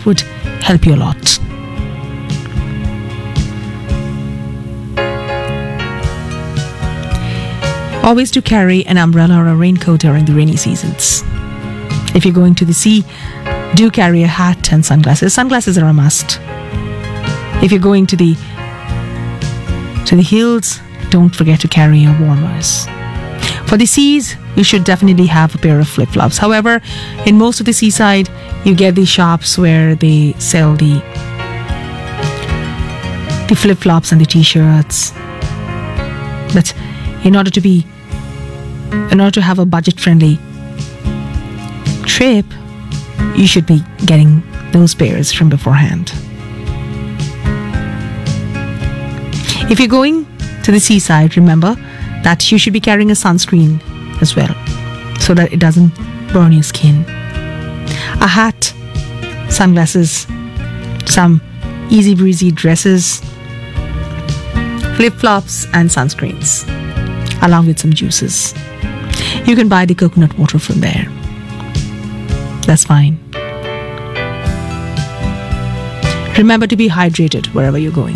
That would help you a lot. Always do carry an umbrella or a raincoat during the rainy seasons. If you're going to the sea, do carry a hat and sunglasses. Sunglasses are a must. If you're going to the hills, don't forget to carry your warmers. For the seas, you should definitely have a pair of flip-flops. However, in most of the seaside, you get these shops where they sell the flip-flops and the t-shirts. But in order to have a budget-friendly trip, you should be getting those pairs from beforehand. If you're going to the seaside, remember that you should be carrying a sunscreen as well, so that it doesn't burn your skin. A hat, sunglasses, some easy breezy dresses, flip-flops and sunscreens, along with some juices. You can buy the coconut water from there. That's fine. Remember to be hydrated wherever you're going.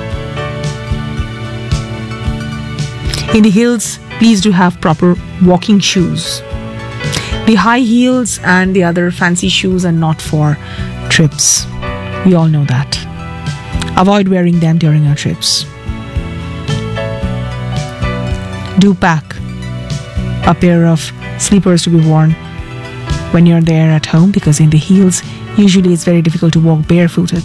In the hills, please do have proper walking shoes. The high heels and the other fancy shoes are not for trips. We all know that. Avoid wearing them during your trips. Do pack a pair of slippers to be worn when you're there at home, because in the hills, usually it's very difficult to walk barefooted.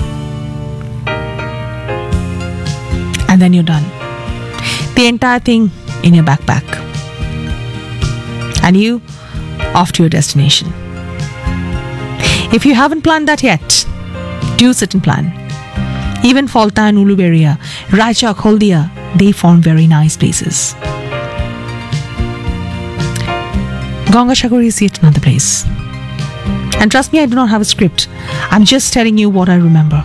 And then you're done. The entire thing in your backpack. And you off to your destination. If you haven't planned that yet, do sit and plan. Even Falta and Uluberia, Raichak, Holdia, they form very nice places. Gangashagar is yet another place. And trust me, I do not have a script. I'm just telling you what I remember.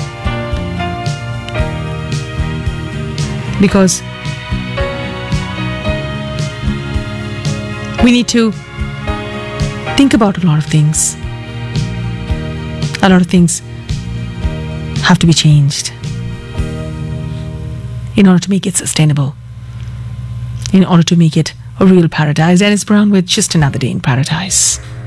Because we need to think about a lot of things. A lot of things have to be changed in order to make it sustainable, in order to make it a real paradise. Dennis Brown with Just Another Day in Paradise.